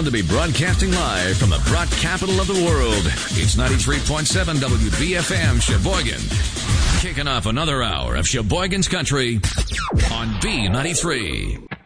proud to be broadcasting live from the broad capital of the world. It's 93.7 WBFM Sheboygan. Kicking off another hour of Sheboygan's Country on B93.